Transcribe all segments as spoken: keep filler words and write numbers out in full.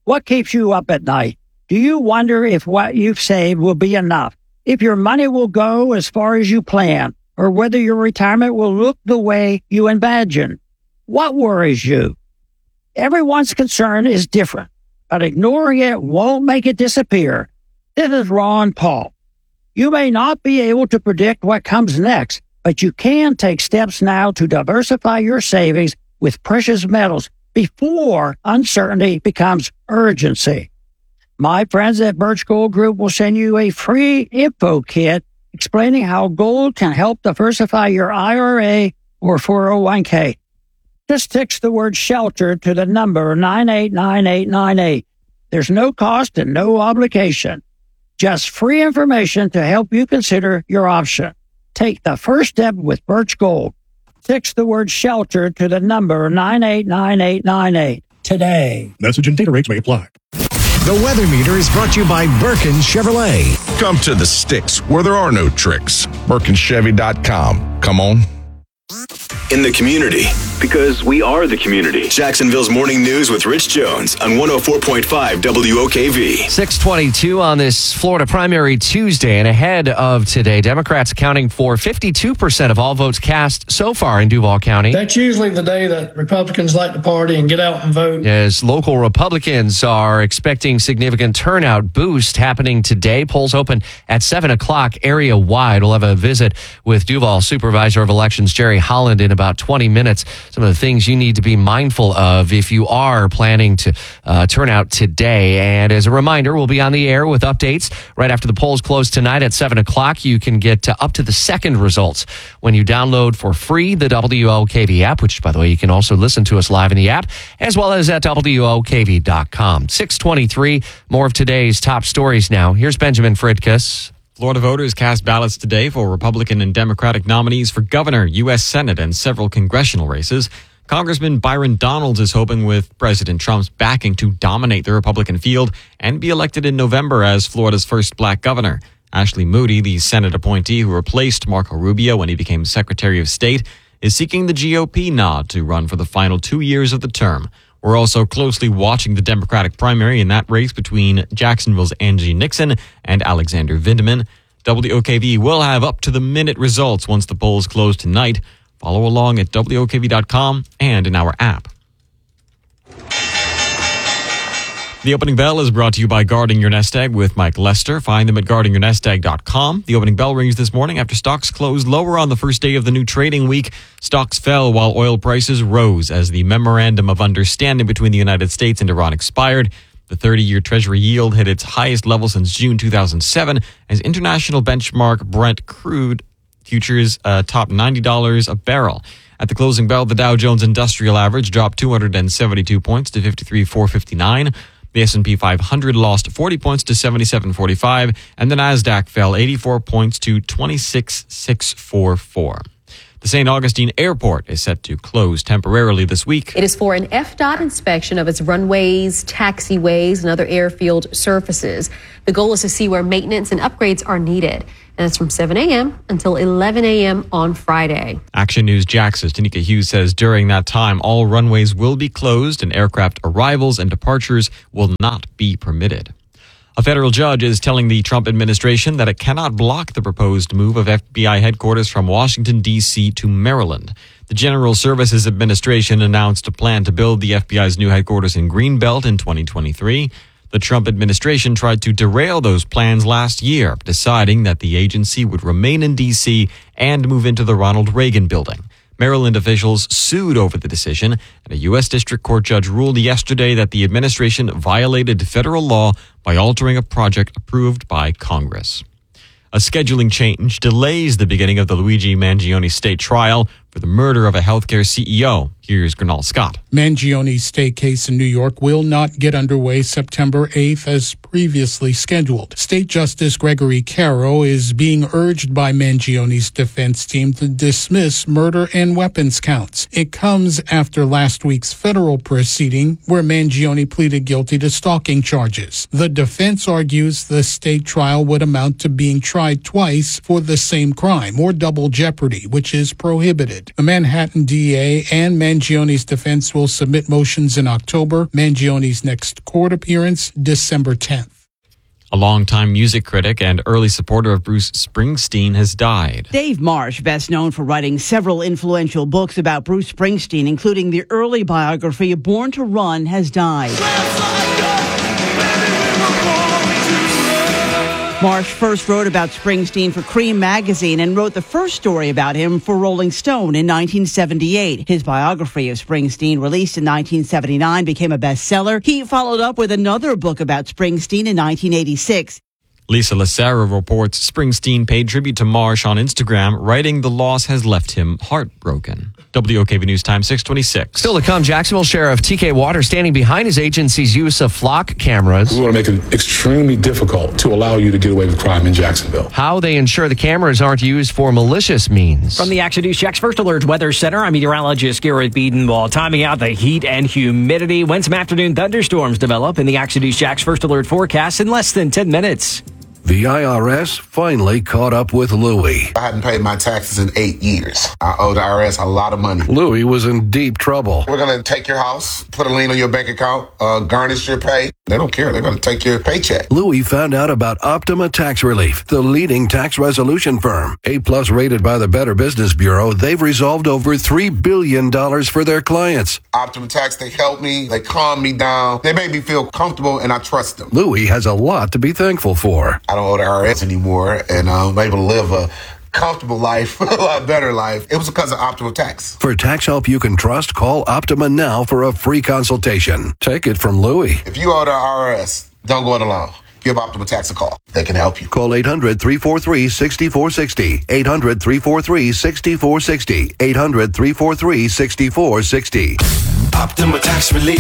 What keeps you up at night? Do you wonder if what you've saved will be enough? If your money will go as far as you plan? Or whether your retirement will look the way you imagine? What worries you? Everyone's concern is different, but ignoring it won't make it disappear. This is Ron Paul. You may not be able to predict what comes next, but you can take steps now to diversify your savings with precious metals before uncertainty becomes urgency. My friends at Birch Gold Group will send you a free info kit explaining how gold can help diversify your I R A or four oh one k. Just text the word SHELTER to the number nine eight nine eight nine eight. There's no cost and no obligation. Just free information to help you consider your option. Take the first step with Birch Gold. Text the word SHELTER to the number nine eight nine eight nine eight today. Message and data rates may apply. The Weather Meter is brought to you by Birkin Chevrolet. Come to the sticks where there are no tricks. Birkin Chevy dot com. Come on. In the community, because we are the community. Jacksonville's Morning News with Rich Jones on one oh four point five W O K V. six twenty-two on this Florida primary Tuesday, and ahead of today, Democrats accounting for fifty-two percent of all votes cast so far in Duval County. That's usually the day that Republicans like to party and get out and vote. As local Republicans are expecting significant turnout boost happening today. Polls open at seven o'clock area-wide. We'll have a visit with Duval Supervisor of Elections Jerry Holland in about twenty minutes. Some of the things you need to be mindful of if you are planning to uh, turn out today. And as a reminder, we'll be on the air with updates right after the polls close tonight at seven o'clock. You can get uh, up to the second results when you download for free the W O K V app, which, by the way, you can also listen to us live in the app, as well as at W O K V dot com. six twenty-three, more of today's top stories now. Here's Benjamin Fridkus. Florida voters cast ballots today for Republican and Democratic nominees for governor, U S Senate, and several congressional races. Congressman Byron Donalds is hoping with President Trump's backing to dominate the Republican field and be elected in November as Florida's first black governor. Ashley Moody, the Senate appointee who replaced Marco Rubio when he became Secretary of State, is seeking the G O P nod to run for the final two years of the term. We're also closely watching the Democratic primary in that race between Jacksonville's Angie Nixon and Alexander Vindeman. W O K V will have up-to-the-minute results once the polls close tonight. Follow along at W O K V dot com and in our app. The Opening Bell is brought to you by Guarding Your Nest Egg with Mike Lester. Find them at guarding your nest egg dot com. The opening bell rings this morning after stocks closed lower on the first day of the new trading week. Stocks fell while oil prices rose as the Memorandum of Understanding between the United States and Iran expired. The thirty-year Treasury yield hit its highest level since June two thousand seven as international benchmark Brent crude futures uh, topped ninety dollars a barrel. At the closing bell, the Dow Jones Industrial Average dropped two hundred seventy-two points to fifty-three thousand four hundred fifty-nine. The S and P five hundred lost forty points to seventy-seven forty-five, and the Nasdaq fell eighty-four points to twenty-six thousand six hundred forty-four. The Saint Augustine Airport is set to close temporarily this week. It is for an F D O T inspection of its runways, taxiways, and other airfield surfaces. The goal is to see where maintenance and upgrades are needed. And it's from seven a.m. until eleven a.m. on Friday. Action News Jax's Tanika Hughes says during that time, all runways will be closed and aircraft arrivals and departures will not be permitted. A federal judge is telling the Trump administration that it cannot block the proposed move of F B I headquarters from Washington, D C to Maryland. The General Services Administration announced a plan to build the F B I's new headquarters in Greenbelt in twenty twenty-three. The Trump administration tried to derail those plans last year, deciding that the agency would remain in D C and move into the Ronald Reagan building. Maryland officials sued over the decision, and a U S District Court judge ruled yesterday that the administration violated federal law by altering a project approved by Congress. A scheduling change delays the beginning of the Luigi Mangione state trial for the murder of a healthcare C E O. Here's Gernal Scott. Mangione's state case in New York will not get underway September eighth as previously scheduled. State Justice Gregory Caro is being urged by Mangione's defense team to dismiss murder and weapons counts. It comes after last week's federal proceeding where Mangione pleaded guilty to stalking charges. The defense argues the state trial would amount to being tried twice for the same crime or double jeopardy, which is prohibited. acquitted. The Manhattan D A and Mangione's defense will submit motions in October. Mangione's next court appearance, December tenth. A longtime music critic and early supporter of Bruce Springsteen has died. Dave Marsh, best known for writing several influential books about Bruce Springsteen, including the early biography Born to Run, has died. Marsh first wrote about Springsteen for Cream magazine and wrote the first story about him for Rolling Stone in nineteen seventy-eight. His biography of Springsteen, released in nineteen seventy-nine, became a bestseller. He followed up with another book about Springsteen in nineteen eighty-six. Lisa Lacera reports Springsteen paid tribute to Marsh on Instagram, writing the loss has left him heartbroken. W O K V News Time, six twenty-six. Still to come, Jacksonville Sheriff T K Waters standing behind his agency's use of flock cameras. We want to make it extremely difficult to allow you to get away with crime in Jacksonville. How they ensure the cameras aren't used for malicious means. From the Action News Jax First Alert Weather Center, I'm meteorologist Garrett Beeden. While timing out the heat and humidity, when some afternoon thunderstorms develop in the Action News Jax First Alert forecast in less than ten minutes. The I R S finally caught up with Louie. I hadn't paid my taxes in eight years. I owe the I R S a lot of money. Louie was in deep trouble. We're going to take your house, put a lien on your bank account, uh, garnish your pay. They don't care. They're going to take your paycheck. Louie found out about Optima Tax Relief, the leading tax resolution firm. A-plus rated by the Better Business Bureau, they've resolved over three billion dollars for their clients. Optima Tax, they help me. They calm me down. They make me feel comfortable, and I trust them. Louie has a lot to be thankful for. I don't owe the I R S anymore, and I'm able to live a comfortable life, a lot better life. It was because of Optima Tax. For tax help you can trust, call Optima now for a free consultation. Take it from Louie. If you owe the I R S, don't go it alone. Give Optima Tax a call. They can help you. Call eight hundred, three four three, six four six zero. eight hundred, three four three, six four six zero. eight hundred, three four three, six four six zero. Optima Tax Relief.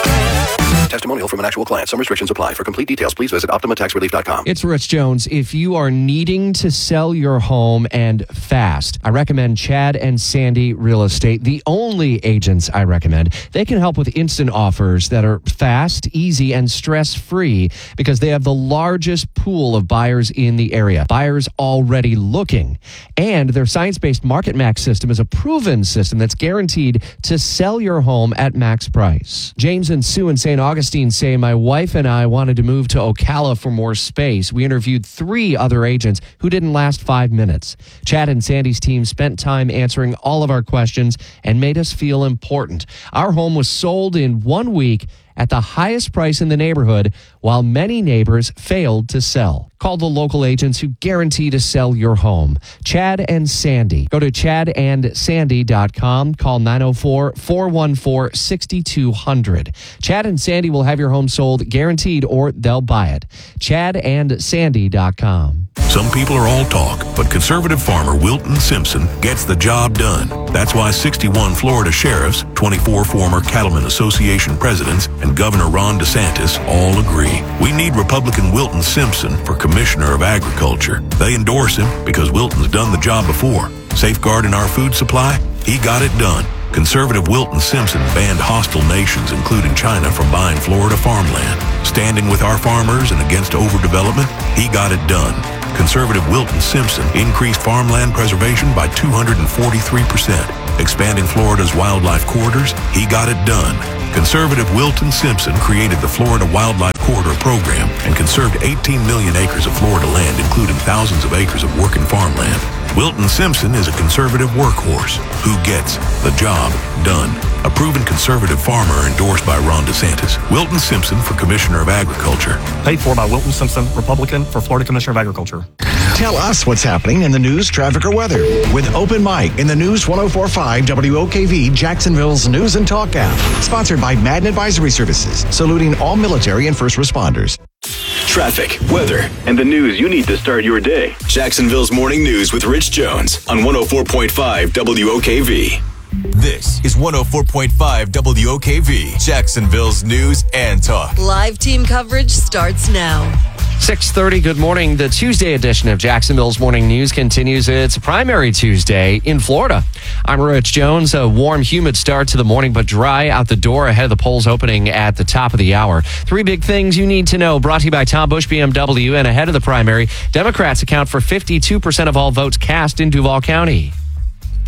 Testimonial from an actual client. Some restrictions apply. For complete details, please visit Optima Tax Relief dot com. It's Rich Jones. If you are needing to sell your home and fast, I recommend Chad and Sandy Real Estate, the only agents I recommend. They can help with instant offers that are fast, easy, and stress-free because they have the largest pool of buyers in the area. Buyers already looking. And their science-based Market Max system is a proven system that's guaranteed to sell your home at max price. James and Sue in Saint Augustine say, my wife and I wanted to move to Ocala for more space. We interviewed three other agents who didn't last five minutes. Chad and Sandy's team spent time answering all of our questions and made us feel important. Our home was sold in one week at the highest price in the neighborhood, while many neighbors failed to sell. Call the local agents who guarantee to sell your home. Chad and Sandy. Go to chad and sandy dot com. Call nine oh four, four one four, six two zero zero. Chad and Sandy will have your home sold guaranteed, or they'll buy it. chad and sandy dot com. Some people are all talk, but conservative farmer Wilton Simpson gets the job done. That's why sixty-one Florida sheriffs, twenty-four former Cattlemen Association presidents, and Governor Ron DeSantis all agree. We need Republican Wilton Simpson for Commissioner of Agriculture. They endorse him because Wilton's done the job before. Safeguarding our food supply? He got it done. Conservative Wilton Simpson banned hostile nations, including China, from buying Florida farmland. Standing with our farmers and against overdevelopment? He got it done. Conservative Wilton Simpson increased farmland preservation by two hundred forty-three percent. Expanding Florida's wildlife corridors? He got it done. Conservative Wilton Simpson created the Florida Wildlife Corridor Program and conserved eighteen million acres of Florida land, including thousands of acres of working farmland. Wilton Simpson is a conservative workhorse who gets the job done. A proven conservative farmer endorsed by Ron DeSantis. Wilton Simpson for Commissioner of Agriculture. Paid for by Wilton Simpson, Republican, for Florida Commissioner of Agriculture. Tell us what's happening in the news, traffic, or weather with Open Mic in the News one oh four point five W O K V, Jacksonville's News and Talk app. Sponsored by Madden Advisory Services, saluting all military and first responders. Traffic, weather, and the news you need to start your day. Jacksonville's Morning News with Rich Jones on one oh four point five W O K V. This is one oh four point five W O K V, Jacksonville's News and Talk. Live team coverage starts now. six thirty, good morning. The Tuesday edition of Jacksonville's Morning News continues. It's Primary Tuesday in Florida. I'm Rich Jones. A warm, humid start to the morning, but dry out the door ahead of the polls opening at the top of the hour. Three big things you need to know, brought to you by Tom Bush B M W. And ahead of the primary, Democrats account for fifty-two percent of all votes cast in Duval County.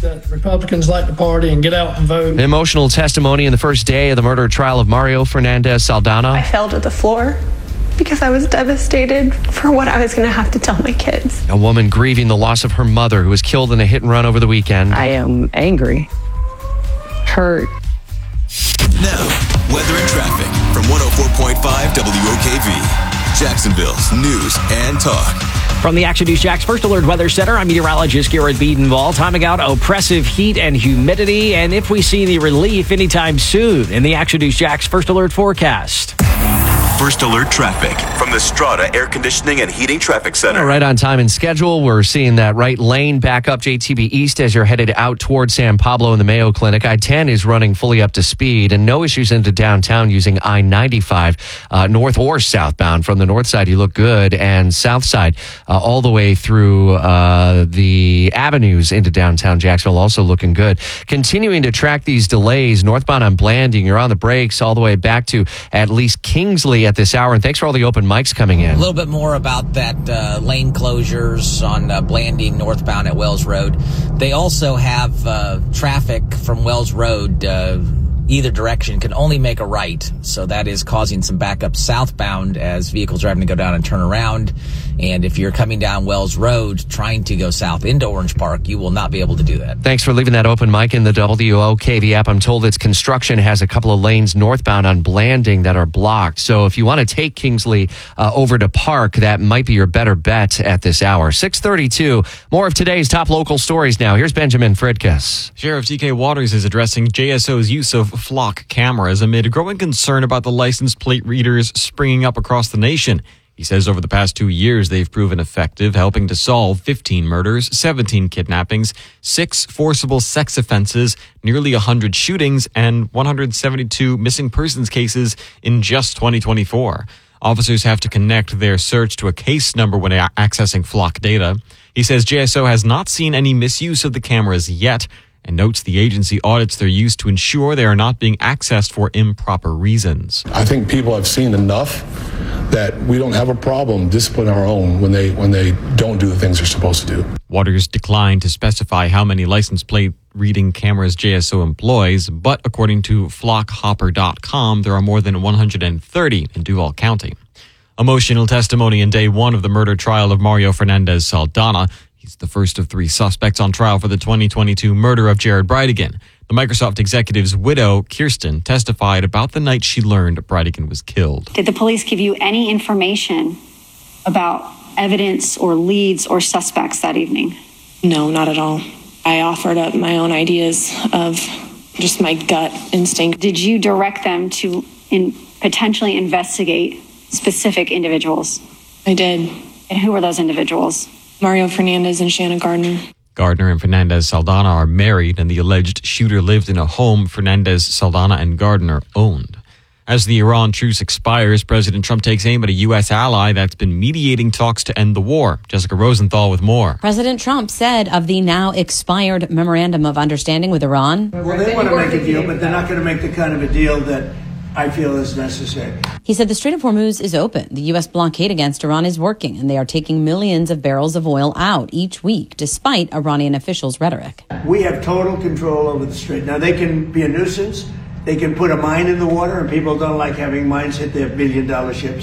that Republicans like to party and get out and vote. Emotional testimony in the first day of the murder trial of Mario Fernandez Saldana. I fell to the floor because I was devastated for what I was going to have to tell my kids. A woman grieving the loss of her mother who was killed in a hit and run over the weekend. I am angry, hurt. Now, weather and traffic from one oh four point five W O K V, Jacksonville's news and talk. From the Action News Jax First Alert Weather Center, I'm meteorologist Garrett Biedenball. Timing out oppressive heat and humidity, and if we see any relief anytime soon in the Action News Jax First Alert forecast. First Alert traffic from the Strata Air Conditioning and Heating Traffic Center. Right on time and schedule. We're seeing that right lane back up J T B East as you're headed out towards San Pablo and the Mayo Clinic. I ten is running fully up to speed and no issues into downtown using I ninety-five uh, north or southbound. From the north side, you look good, and south side uh, all the way through uh, the avenues into downtown Jacksonville also looking good. Continuing to track these delays, northbound on Blanding, you're on the brakes all the way back to at least Kingsley at this hour. And thanks for all the open mics coming in. A little bit more about that uh, lane closures on uh, Blanding northbound at Wells Road. They also have uh, traffic from Wells Road uh, either direction can only make a right. So that is causing some backup southbound as vehicles are having to go down and turn around. And if you're coming down Wells Road trying to go south into Orange Park, you will not be able to do that. Thanks for leaving that open mic in the W O K V app. I'm told its construction has a couple of lanes northbound on Blanding that are blocked. So if you want to take Kingsley uh, over to Park, that might be your better bet at this hour. six thirty-two. More of today's top local stories now. Here's Benjamin Fridkes. Sheriff T K Waters is addressing J S O's use of flock cameras amid growing concern about the license plate readers springing up across the nation. He says over the past two years, they've proven effective, helping to solve fifteen murders, seventeen kidnappings, six forcible sex offenses, nearly one hundred shootings, and one hundred seventy-two missing persons cases in just twenty twenty-four. Officers have to connect their search to a case number when accessing flock data. He says J S O has not seen any misuse of the cameras yet, and notes the agency audits their use to ensure they are not being accessed for improper reasons. I think people have seen enough that we don't have a problem disciplining our own when they when they don't do the things they're supposed to do. Waters declined to specify how many license plate reading cameras J S O employs, but according to flock hopper dot com, there are more than one hundred thirty in Duval County. Emotional testimony in day one of the murder trial of Mario Fernandez Saldana. He's the first of three suspects on trial for the twenty twenty-two murder of Jared Bridegan. The Microsoft executive's widow, Kirsten, testified about the night she learned Bridegan was killed. Did the police give you any information about evidence or leads or suspects that evening? No, not at all. I offered up my own ideas of just my gut instinct. Did you direct them to in potentially investigate specific individuals? I did. And who were those individuals? Mario Fernandez and Shanna Gardner. Gardner and Fernandez Saldana are married, and the alleged shooter lived in a home Fernandez Saldana and Gardner owned. As the Iran truce expires, President Trump takes aim at a U S ally that's been mediating talks to end the war. Jessica Rosenthal with more. President Trump said of the now expired Memorandum of Understanding with Iran. Well, they want to make a deal, but they're not going to make the kind of a deal that I feel is necessary. He said the Strait of Hormuz is open. The U S blockade against Iran is working, and they are taking millions of barrels of oil out each week, despite Iranian officials' rhetoric. We have total control over the strait. Now, they can be a nuisance. They can put a mine in the water, and people don't like having mines hit their billion-dollar ships.